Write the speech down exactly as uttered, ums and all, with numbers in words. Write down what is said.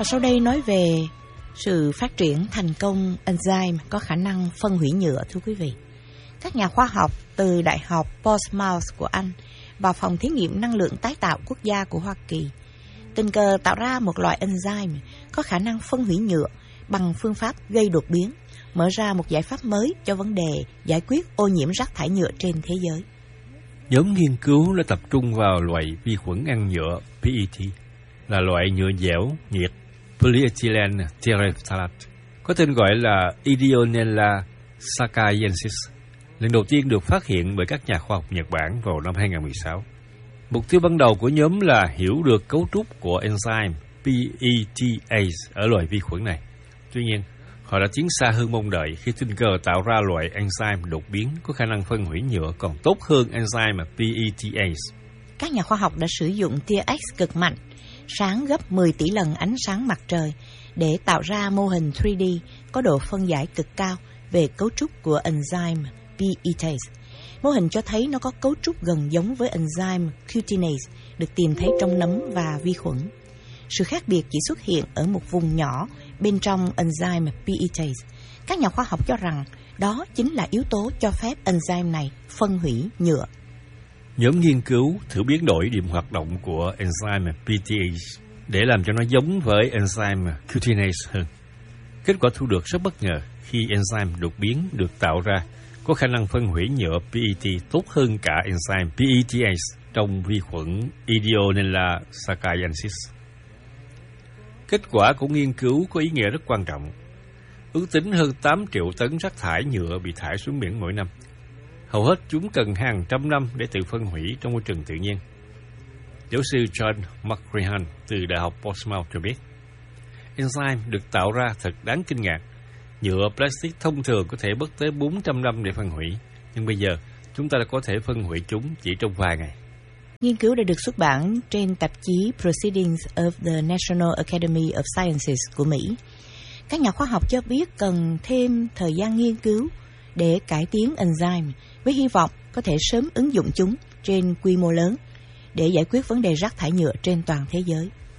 Và sau đây nói về sự phát triển thành công enzyme có khả năng phân hủy nhựa, thưa quý vị. Các nhà khoa học từ Đại học Portsmouth của Anh và Phòng Thí nghiệm Năng lượng tái tạo quốc gia của Hoa Kỳ tình cờ tạo ra một loại enzyme có khả năng phân hủy nhựa bằng phương pháp gây đột biến, mở ra một giải pháp mới cho vấn đề giải quyết ô nhiễm rác thải nhựa trên thế giới. Nhóm nghiên cứu đã tập trung vào loại vi khuẩn ăn nhựa pê e tê, là loại nhựa dẻo nhiệt polyethylene terephthalate, có tên gọi là Ideonella sakaiensis, lần đầu tiên được phát hiện bởi các nhà khoa học Nhật Bản vào năm hai không một sáu. Mục tiêu ban đầu của nhóm là hiểu được cấu trúc của enzyme pê e tê ase ở loại vi khuẩn này. Tuy nhiên, họ đã tiến xa hơn mong đợi khi tình cờ tạo ra loại enzyme đột biến có khả năng phân hủy nhựa còn tốt hơn enzyme pê e tê ase. Các nhà khoa học đã sử dụng tia X cực mạnh, sáng gấp mười tỷ lần ánh sáng mặt trời, để tạo ra mô hình ba D có độ phân giải cực cao về cấu trúc của enzyme pê e tê ase. Mô hình cho thấy nó có cấu trúc gần giống với enzyme cutinase được tìm thấy trong nấm và vi khuẩn. Sự khác biệt chỉ xuất hiện ở một vùng nhỏ bên trong enzyme pê e tê ase. Các nhà khoa học cho rằng đó chính là yếu tố cho phép enzyme này phân hủy nhựa. Nhóm nghiên cứu thử biến đổi điểm hoạt động của enzyme pê e tê ase để làm cho nó giống với enzyme cutinase hơn. Kết quả thu được rất bất ngờ khi enzyme đột biến được tạo ra có khả năng phân hủy nhựa pê e tê tốt hơn cả enzyme pê e tê ase trong vi khuẩn Ideonella sakaiensis. Kết quả của nghiên cứu có ý nghĩa rất quan trọng. Ước tính hơn tám triệu tấn rác thải nhựa bị thải xuống biển mỗi năm. Hầu hết chúng cần hàng trăm năm để tự phân hủy trong môi trường tự nhiên. Giáo sư John McCrehan từ Đại học Portsmouth cho biết, enzyme được tạo ra thật đáng kinh ngạc. Nhựa plastic thông thường có thể mất tới bốn trăm năm để phân hủy, nhưng bây giờ chúng ta đã có thể phân hủy chúng chỉ trong vài ngày. Nghiên cứu đã được xuất bản trên tạp chí Proceedings of the National Academy of Sciences của Mỹ. Các nhà khoa học cho biết cần thêm thời gian nghiên cứu để cải tiến enzyme, với hy vọng có thể sớm ứng dụng chúng trên quy mô lớn để giải quyết vấn đề rác thải nhựa trên toàn thế giới.